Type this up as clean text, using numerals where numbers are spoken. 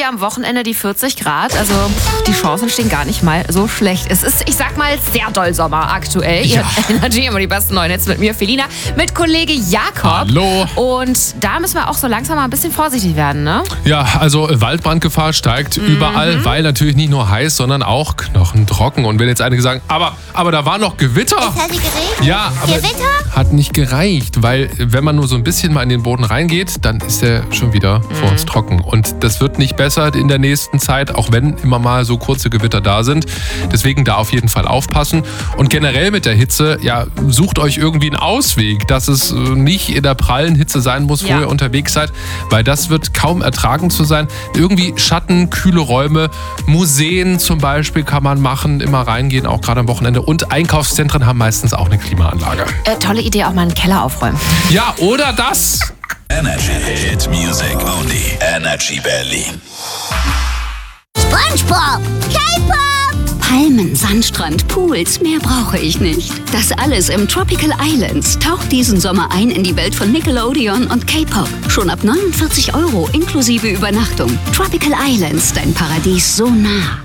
wir am Wochenende die 40 Grad. Also die Chancen stehen gar nicht mal so schlecht. Es ist, ich sag mal, sehr doll Sommer aktuell. Ihr hört Energy, immer die besten neuen Hits mit mir, Felina, mit Kollege Jakob. Hallo. Und da müssen wir auch so langsam mal ein bisschen vorsichtig werden, ne? Ja, also Waldbrandgefahr steigt überall, weil natürlich nicht nur heiß, sondern auch knochentrocken. Und wenn jetzt einige sagen, aber da war noch Gewitter. Es hat geregnet. Ja, aber hat nicht gereicht, weil wenn man nur so ein bisschen mal in den Boden reingeht, dann ist er schon wieder vor uns trocken. Und das wird nicht besser in der nächsten Zeit, auch wenn immer mal so kurze Gewitter da sind. Deswegen da auf jeden Fall aufpassen. Und generell mit der Hitze, ja, sucht euch irgendwie einen Ausweg, dass es nicht in der prallen Hitze sein muss, wo ihr unterwegs seid, weil das wird kaum ertragen zu sein. Irgendwie Schatten, kühle Räume, Museen zum Beispiel kann man machen, immer reingehen, auch gerade am Wochenende. Und Einkaufszentren haben meistens auch eine Klimaanlage. Tolle Idee, auch mal einen Keller aufräumen. Ja, oder das. Energy Hit Music Only. Energy Berlin. SpongeBob, K-Pop. Palmen, Sandstrand, Pools, mehr brauche ich nicht. Das alles im Tropical Islands. Taucht diesen Sommer ein in die Welt von Nickelodeon und K-Pop. Schon ab 49 € inklusive Übernachtung. Tropical Islands, dein Paradies so nah.